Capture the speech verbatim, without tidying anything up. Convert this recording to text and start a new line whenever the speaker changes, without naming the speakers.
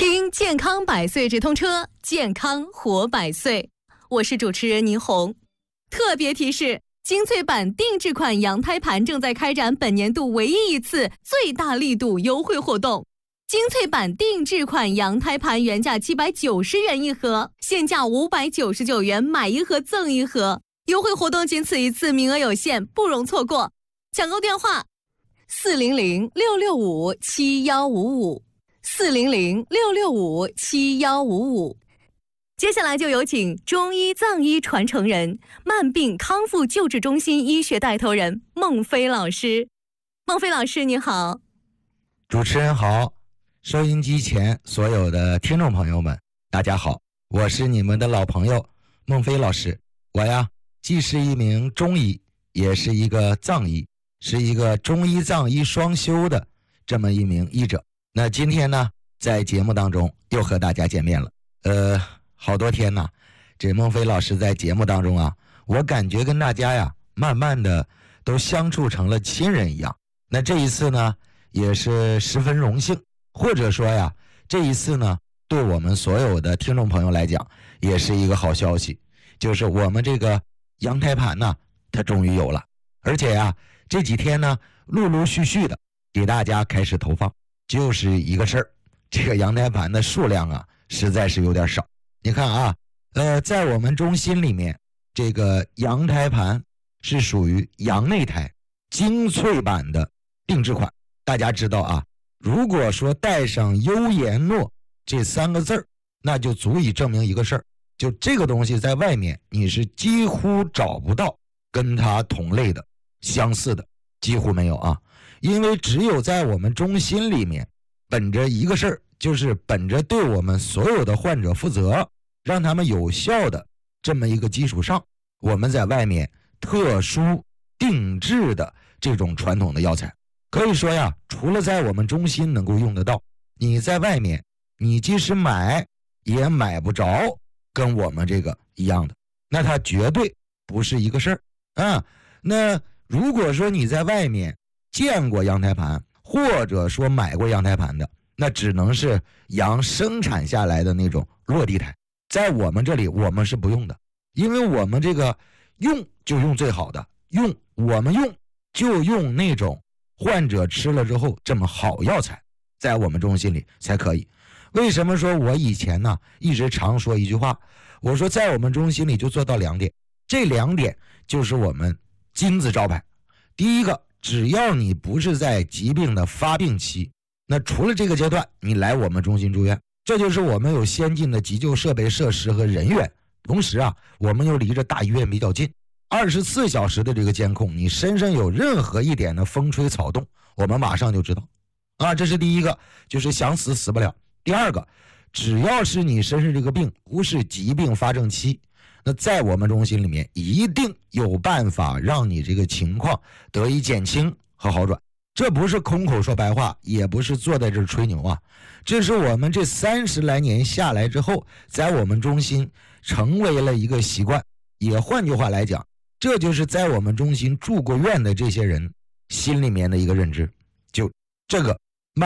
听健康百岁直通车，健康活百岁。我是主持人倪虹。特别提示：精粹版定制款羊胎盘正在开展本年度唯一一次最大力度优惠活动。精粹版定制款羊胎盘原价七百九十元一盒，现价五百九十九元，买一盒赠一盒。优惠活动仅此一次，名额有限，不容错过。抢购电话：四零零六六五七幺五五。四零零六六五七幺五五。接下来就有请中医藏医传承人、慢病康复救治中心医学带头人孟飞老师。孟飞老师，你好。
主持人好，收音机前所有的听众朋友们，大家好，我是你们的老朋友孟飞老师。我呀，既是一名中医，也是一个藏医，是一个中医藏医双修的这么一名医者。那今天呢，在节目当中又和大家见面了。呃，好多天呐，这孟飞老师在节目当中啊，我感觉跟大家呀，慢慢的都相处成了亲人一样。那这一次呢，也是十分荣幸，或者说呀，这一次呢，对我们所有的听众朋友来讲，也是一个好消息，就是我们这个羊胎盘呢，它终于有了，而且呀，这几天呢，陆陆续续的给大家开始投放。就是一个事儿，这个羊胎盘的数量啊，实在是有点少。你看啊，呃，在我们中心里面，这个羊胎盘是属于羊内胎精粹版的定制款。大家知道啊，如果说带上优颜诺这三个字儿，那就足以证明一个事儿，就这个东西在外面你是几乎找不到跟它同类的、相似的，几乎没有啊。因为只有在我们中心里面，本着一个事儿，就是本着对我们所有的患者负责，让他们有效的这么一个基础上，我们在外面特殊定制的这种传统的药材，可以说呀，除了在我们中心能够用得到，你在外面你即使买也买不着跟我们这个一样的，那它绝对不是一个事儿啊。那如果说你在外面见过羊胎盘，或者说买过羊胎盘的，那只能是羊生产下来的那种落地胎，在我们这里我们是不用的，因为我们这个用就用最好的，用我们用就用那种患者吃了之后这么好药材，在我们中心里才可以。为什么说我以前呢一直常说一句话，我说在我们中心里就做到两点，这两点就是我们金字招牌。第一个，只要你不是在疾病的发病期，那除了这个阶段你来我们中心住院，这就是我们有先进的急救设备设施和人员，同时啊，我们又离着大医院比较近，二十四小时的这个监控，你身上有任何一点的风吹草动，我们马上就知道啊，这是第一个，就是想死死不了。第二个，只要是你身上这个病不是疾病发症期，那在我们中心里面一定有办法让你这个情况得以减轻和好转。这不是空口说白话，也不是坐在这儿吹牛啊，这是我们这三十来年下来之后，在我们中心成为了一个习惯。也换句话来讲，这就是在我们中心住过院的这些人心里面的一个认知，就这个